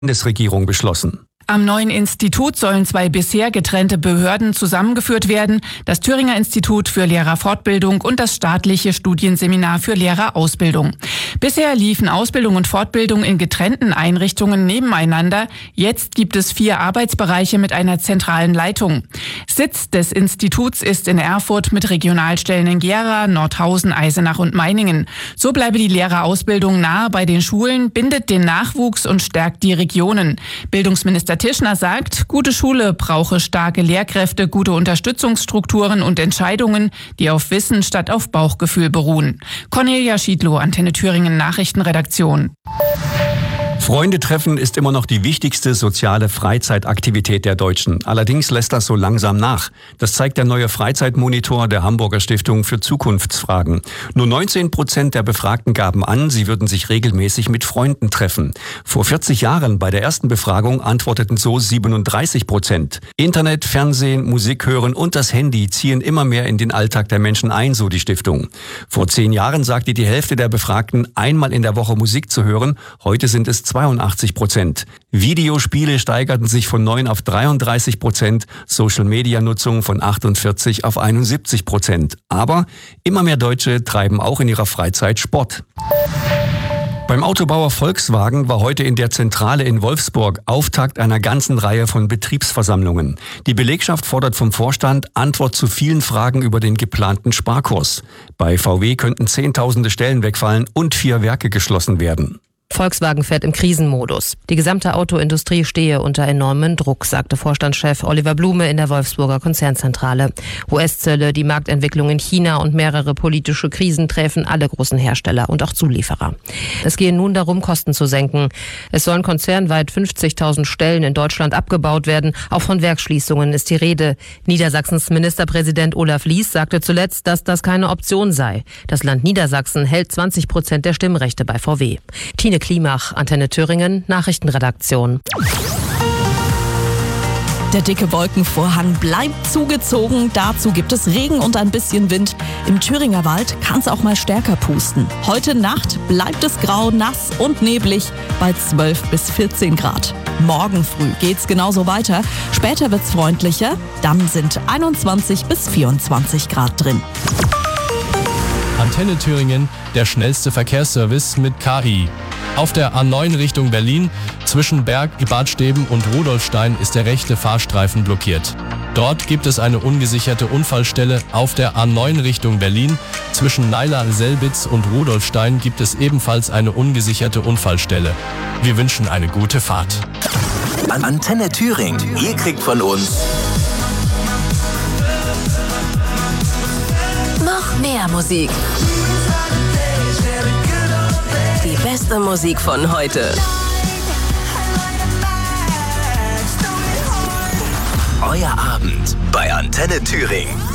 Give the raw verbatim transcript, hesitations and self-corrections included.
Bundesregierung beschlossen. Am neuen Institut sollen zwei bisher getrennte Behörden zusammengeführt werden, das Thüringer Institut für Lehrerfortbildung und das staatliche Studienseminar für Lehrerausbildung. Bisher liefen Ausbildung und Fortbildung in getrennten Einrichtungen nebeneinander. Jetzt gibt es vier Arbeitsbereiche mit einer zentralen Leitung. Sitz des Instituts ist in Erfurt mit Regionalstellen in Gera, Nordhausen, Eisenach und Meiningen. So bleibe die Lehrerausbildung nahe bei den Schulen, bindet den Nachwuchs und stärkt die Regionen. Bildungsminister Tischner sagt, gute Schule brauche starke Lehrkräfte, gute Unterstützungsstrukturen und Entscheidungen, die auf Wissen statt auf Bauchgefühl beruhen. Cornelia Schiedlow, Antenne Thüringen Nachrichtenredaktion. Freunde treffen ist immer noch die wichtigste soziale Freizeitaktivität der Deutschen. Allerdings lässt das so langsam nach. Das zeigt der neue Freizeitmonitor der Hamburger Stiftung für Zukunftsfragen. Nur neunzehn Prozent der Befragten gaben an, sie würden sich regelmäßig mit Freunden treffen. Vor vierzig Jahren bei der ersten Befragung antworteten so siebenunddreißig Prozent. Internet, Fernsehen, Musik hören und das Handy ziehen immer mehr in den Alltag der Menschen ein, so die Stiftung. Vor zehn Jahren sagte die Hälfte der Befragten, einmal in der Woche Musik zu hören. Heute sind es zweiundachtzig Prozent. Videospiele steigerten sich von neun auf dreiunddreißig Prozent, Social-Media-Nutzung von achtundvierzig auf einundsiebzig Prozent. Aber immer mehr Deutsche treiben auch in ihrer Freizeit Sport. Beim Autobauer Volkswagen war heute in der Zentrale in Wolfsburg Auftakt einer ganzen Reihe von Betriebsversammlungen. Die Belegschaft fordert vom Vorstand Antwort zu vielen Fragen über den geplanten Sparkurs. Bei V W könnten Zehntausende Stellen wegfallen und vier Werke geschlossen werden. Volkswagen fährt im Krisenmodus. Die gesamte Autoindustrie stehe unter enormem Druck, sagte Vorstandschef Oliver Blume in der Wolfsburger Konzernzentrale. U S-Zölle, die Marktentwicklung in China und mehrere politische Krisen treffen alle großen Hersteller und auch Zulieferer. Es gehe nun darum, Kosten zu senken. Es sollen konzernweit fünfzigtausend Stellen in Deutschland abgebaut werden. Auch von Werksschließungen ist die Rede. Niedersachsens Ministerpräsident Olaf Lies sagte zuletzt, dass das keine Option sei. Das Land Niedersachsen hält zwanzig Prozent der Stimmrechte bei V W. Tine Klimach, Antenne Thüringen, Nachrichtenredaktion. Der dicke Wolkenvorhang bleibt zugezogen. Dazu gibt es Regen und ein bisschen Wind. Im Thüringer Wald kann es auch mal stärker pusten. Heute Nacht bleibt es grau, nass und neblig bei zwölf bis vierzehn Grad. Morgen früh geht's genauso weiter. Später wird's freundlicher. Dann sind einundzwanzig bis vierundzwanzig Grad drin. Antenne Thüringen, der schnellste Verkehrsservice mit K I. Auf der A neun Richtung Berlin zwischen Berg, Badsteben und Rudolfstein ist der rechte Fahrstreifen blockiert. Dort gibt es eine ungesicherte Unfallstelle. Auf der A neun Richtung Berlin zwischen Naila-Selbitz und Rudolfstein gibt es ebenfalls eine ungesicherte Unfallstelle. Wir wünschen eine gute Fahrt. Antenne Thüringen, ihr kriegt von uns noch mehr Musik. Die beste Musik von heute. Euer Abend bei Antenne Thüringen.